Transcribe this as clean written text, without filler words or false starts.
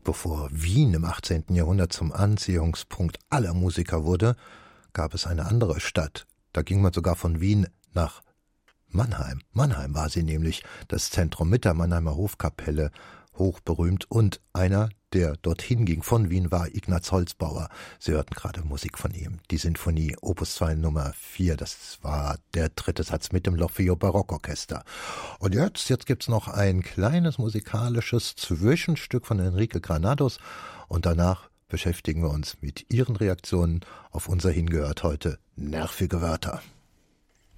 Bevor Wien im 18. Jahrhundert zum Anziehungspunkt aller Musiker wurde, gab es eine andere Stadt. Da ging man sogar von Wien nach Mannheim. Mannheim war sie nämlich, das Zentrum mit der Mannheimer Hofkapelle, hochberühmt. Und einer, der dorthin ging von Wien, war Ignaz Holzbauer. Sie hörten gerade Musik von ihm. Die Sinfonie Opus 2 Nummer 4, das war der dritte Satz mit dem L'Orfeo Barockorchester. Und jetzt gibt's noch ein kleines musikalisches Zwischenstück von Enrique Granados und danach beschäftigen wir uns mit Ihren Reaktionen auf unser Hingehört heute. Nervige Wörter.